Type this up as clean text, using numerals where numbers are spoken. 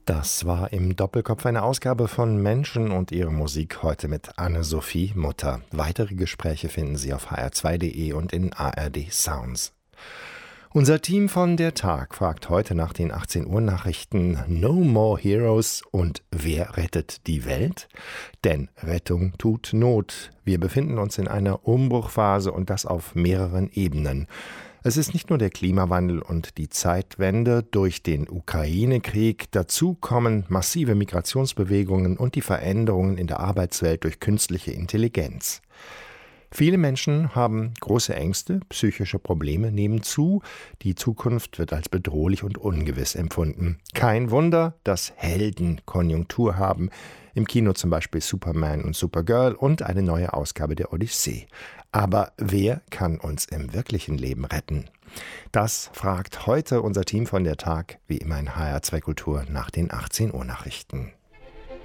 Das war im Doppelkopf eine Ausgabe von Menschen und ihre Musik, heute mit Anne-Sophie Mutter. Weitere Gespräche finden Sie auf hr2.de und in ARD Sounds. Unser Team von der Tag fragt heute nach den 18 Uhr Nachrichten No More Heroes und wer rettet die Welt? Denn Rettung tut Not. Wir befinden uns in einer Umbruchphase und das auf mehreren Ebenen. Es ist nicht nur der Klimawandel und die Zeitwende durch den Ukraine-Krieg, dazu kommen massive Migrationsbewegungen und die Veränderungen in der Arbeitswelt durch künstliche Intelligenz. Viele Menschen haben große Ängste, psychische Probleme nehmen zu, die Zukunft wird als bedrohlich und ungewiss empfunden. Kein Wunder, dass Helden Konjunktur haben, im Kino zum Beispiel Superman und Supergirl und eine neue Ausgabe der Odyssee. Aber wer kann uns im wirklichen Leben retten? Das fragt heute unser Team von der Tag, wie immer in HR2 Kultur, nach den 18 Uhr Nachrichten.